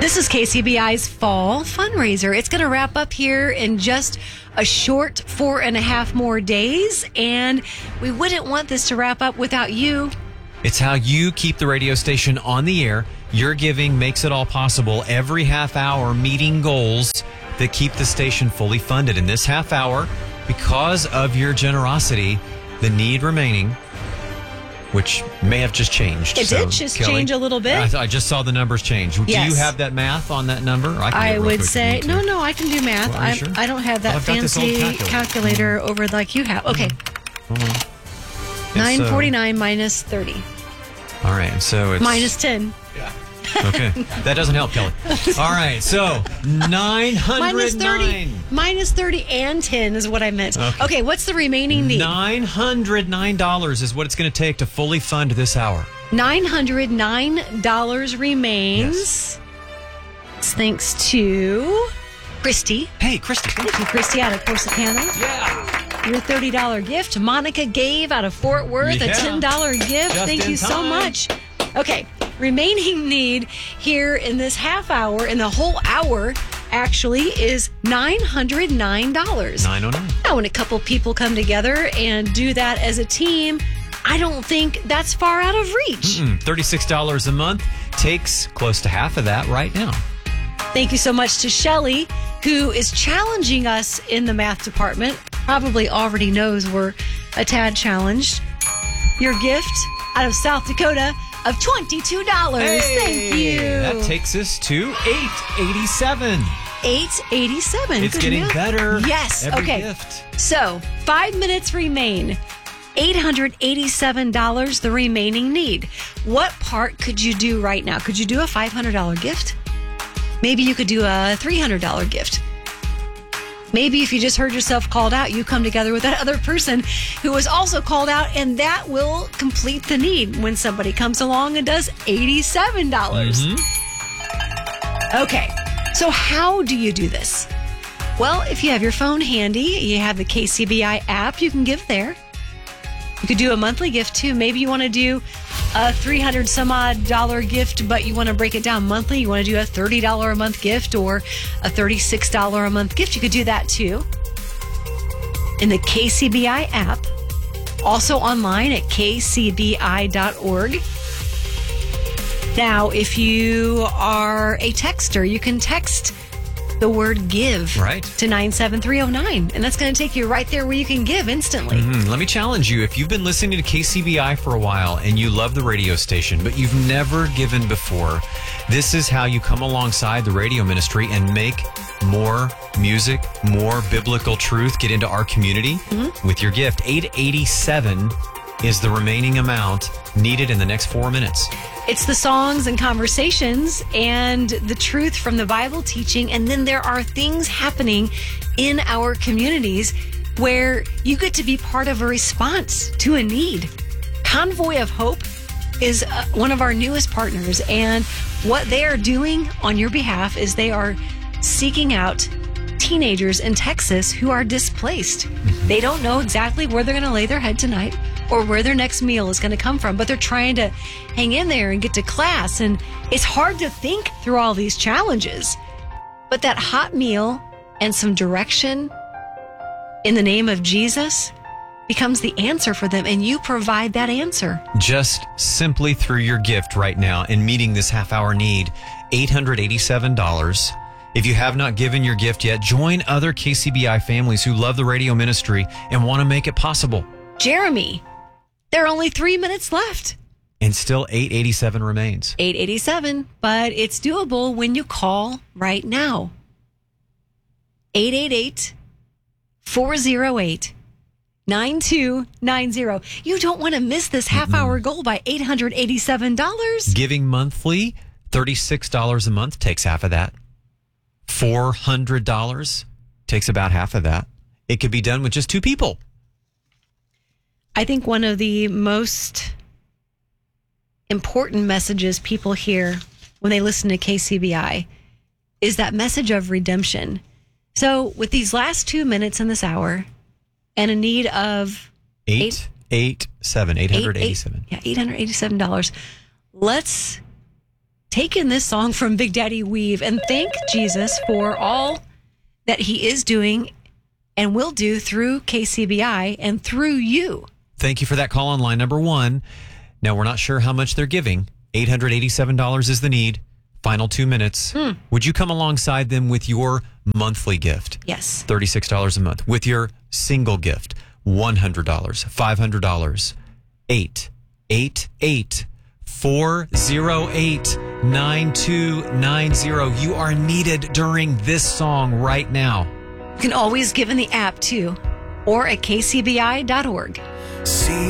This is KCBI's fall fundraiser. It's going to wrap up here in just a short 4.5 more days, and we wouldn't want this to wrap up without you. It's how you keep the radio station on the air. Your giving makes it all possible. Every half hour, meeting goals that keep the station fully funded. In this half hour, because of your generosity, the need remaining, which may have just changed. It did just change a little bit. I just saw the numbers change. Yes. Do you have that math on that number? I would say, no, I can do math. Well, sure? I don't have that fancy calculator over like you have. Okay. Hold on. 949 minus 30. All right, so it's... Minus 10. Yeah. Okay. That doesn't help, Kelly. All right, so 909. Minus 30 and 10 is what I meant. Okay, what's the remaining need? $909 is what it's going to take to fully fund this hour. $909 remains. Yes. Thanks to Christy. Hey, Christy. Thank you, Christy, out of Corsicana. Yeah. Your $30 gift. Monica gave out of Fort Worth a $10 gift. Just Thank you so much. Okay, remaining need here in this half hour, in the whole hour, actually, is $909. $909. Now, when a couple people come together and do that as a team, I don't think that's far out of reach. $36 a month takes close to half of that right now. Thank you so much to Shelly, who is challenging us in the math department. Probably already knows we're a tad challenged. Your gift out of South Dakota of $22. Hey, thank you. That takes us to $887. $887. It's Good getting math. better. Yes. Every okay. gift. So 5 minutes remain. $887, the remaining need. What part could you do right now? Could you do a $500 gift? Maybe you could do a $300 gift. Maybe if you just heard yourself called out, you come together with that other person who was also called out, and that will complete the need when somebody comes along and does $87. Okay, so how do you do this? Well, if you have your phone handy, you have the KCBI app, you can give there. You could do a monthly gift too. Maybe you want to do a $300 some odd gift, but you want to break it down monthly. You want to do a $30 a month gift or a $36 a month gift. You could do that too. In the KCBI app, also online at kcbi.org. Now, if you are a texter, you can text the word give to 97309, and that's going to take you right there where you can give instantly. Let me challenge you. If you've been listening to KCBI for a while and you love the radio station, but you've never given before, this is how you come alongside the radio ministry and make more music, more biblical truth, get into our community with your gift. $887 is the remaining amount needed in the next 4 minutes. It's the songs and conversations and the truth from the Bible teaching. And then there are things happening in our communities where you get to be part of a response to a need. Convoy of Hope is one of our newest partners. And what they are doing on your behalf is they are seeking out teenagers in Texas who are displaced. They don't know exactly where they're going to lay their head tonight or where their next meal is going to come from, but they're trying to hang in there and get to class. And it's hard to think through all these challenges. But that hot meal and some direction in the name of Jesus becomes the answer for them, and you provide that answer. Just simply through your gift right now and meeting this half-hour need, $887. If you have not given your gift yet, join other KCBI families who love the radio ministry and want to make it possible. Jeremy, there are only 3 minutes left. And still $887 remains. $887, but it's doable when you call right now. 888-408-9290. You don't want to miss this half-hour goal by $887. Giving monthly, $36 a month takes half of that. $400 takes about half of that. It could be done with just 2 people. I think one of the most important messages people hear when they listen to KCBI is that message of redemption. So with these last 2 minutes in this hour and a need of $887. $887. Let's take in this song from Big Daddy Weave and thank Jesus for all that he is doing and will do through KCBI and through you. Thank you for that call on line number 1. Now, we're not sure how much they're giving. $887 is the need. Final 2 minutes. Would you come alongside them with your monthly gift? Yes. $36 a month. With your single gift, $100, $500. 888-408-9290. You are needed during this song right now. You can always give in the app too, or at kcbi.org. See